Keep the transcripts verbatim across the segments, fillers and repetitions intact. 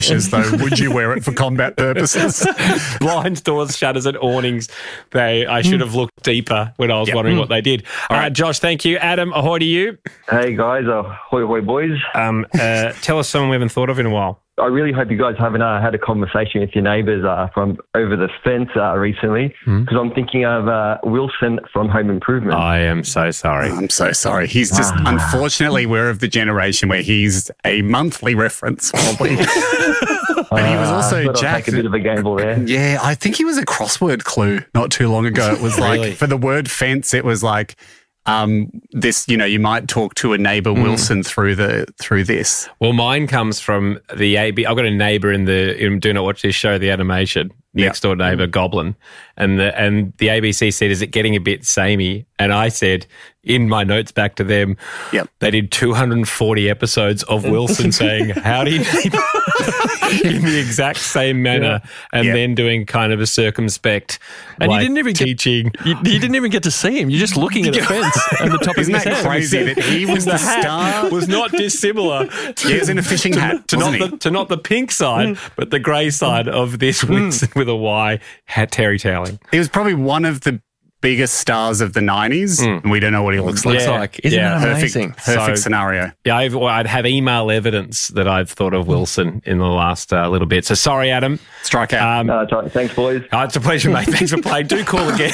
though, would you wear it for combat purposes? Blinds, doors, shutters and awnings. They, I should have looked deeper when I was yep. wondering mm. what they did. All right, Josh, thank you. Adam, ahoy to you. Hey, guys. Ahoy, ahoy, boys. Um, uh, tell us someone we haven't thought of in a while. I really hope you guys haven't uh, had a conversation with your neighbours uh, from over the fence uh, recently, because mm. I'm thinking of uh, Wilson from Home Improvement. I am so sorry. Oh, I'm so sorry. He's just, ah. unfortunately, we're of the generation where he's a monthly reference, probably. But he was also uh, Jack. Take a bit of a gamble there. Yeah, I think he was a crossword clue not too long ago. It was like, really? For the word fence, it was like, Um, this, you know, you might talk to a neighbour Wilson mm. through the through this. Well, mine comes from the A B. I've got a neighbour in the in Do Not Watch This Show, the animation, yep. next door neighbour mm. Goblin, and the and the A B C said, "Is it getting a bit samey?" And I said, in my notes back to them, yep. they did two hundred forty episodes of Wilson saying "Howdy neighbour" in the exact same manner, yeah. and yep. then doing kind of a circumspect, and like, you didn't even teaching. Get, you, you didn't even get to see him. You're just looking at the fence and the top Isn't of his that head. crazy that he was the, the star? Was not dissimilar. To, he was in a fishing to, hat, to not he? the, to not the pink side, mm. but the grey side of this Wilson mm. with a Y. Hat Terry Toweling. He was probably one of the biggest stars of the nineties, mm. and we don't know what he looks, looks like. like. Isn't yeah, that amazing? Perfect, perfect so, scenario. Yeah, I've, I'd have email evidence that I've thought of Wilson in the last uh, little bit. So sorry, Adam. Strike out. Um, uh, thanks, boys. Oh, it's a pleasure, mate. Thanks for playing. Do call again.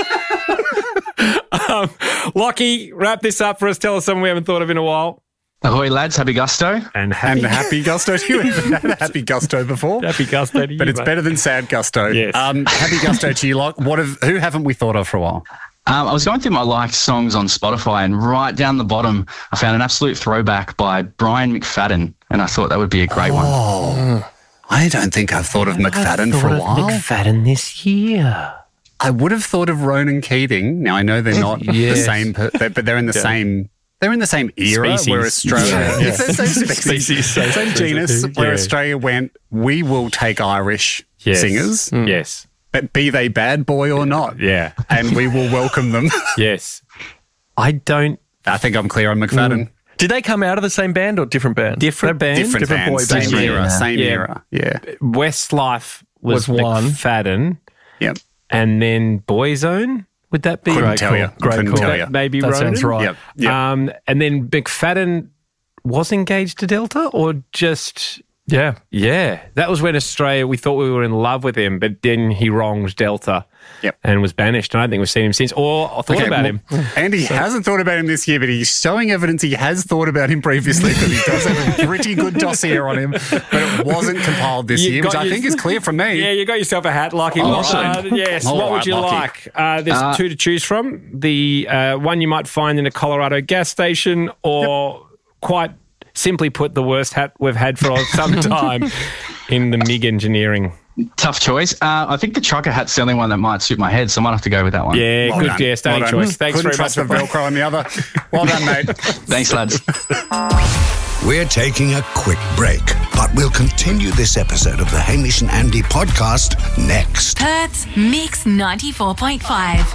um, Lockie, wrap this up for us. Tell us something we haven't thought of in a while. Ahoy, lads. Happy gusto. And happy, and happy gusto to you. Haven't had a happy gusto before. Happy gusto to you, But it's mate. better than sad gusto. Yes. Um, happy gusto to you, Lock. What have, who haven't we thought of for a while? Um, I was going through my liked songs on Spotify, and right down the bottom, I found an absolute throwback by Brian McFadden, and I thought that would be a great oh, one. Oh, I don't think I've thought of McFadden thought for a of while. McFadden this year. I would have thought of Ronan Keating. Now, I know they're not yes. the same, per, they, but they're in the yeah. same... They're in the same era species. where Australia... Yeah. Yeah. It's the same species, same, same genus, where yeah. Australia went, we will take Irish yes. singers. Mm. Yes. But be they bad boy or not. Yeah. And we will welcome them. Yes. I don't... I think I'm clear on McFadden. Mm. Did they come out of the same band or different band? Different band. Different, different boy band. Same band. era. Yeah. Same yeah. era. Yeah. Westlife was, was one. McFadden. Yep. And then Boyzone. Would that be? Couldn't Great tell call. you. Great Couldn't call. tell you. Maybe that Ronan? sounds right. Yep. Yep. Um, and then McFadden was engaged to Delta, or just... Yeah. Yeah. That was when Australia, we thought we were in love with him, but then he wronged Delta yep. and was banished. And I don't think we've seen him since, or I thought okay, about well, him. Andy so. hasn't thought about him this year, but he's showing evidence he has thought about him previously, because he does have a pretty good dossier on him, but it wasn't compiled this You've year, which I your, think is clear from me. Yeah, you got yourself a hat, Lucky. Oh, uh, yes. All what right, would you Lucky. like? Uh, there's Uh, two to choose from. The uh, one you might find in a Colorado gas station, or yep. quite simply put, the worst hat we've had for some time in the M I G engineering. Tough choice. Uh, I think the trucker hat's the only one that might suit my head, so I might have to go with that one. Yeah, well good done. yeah, starting well choice. Thanks Couldn't very much. trust the Velcro on the other. Well done, mate. Thanks, lads. We're taking a quick break, but we'll continue this episode of the Hamish and Andy podcast next. Perth's Mix ninety-four point five.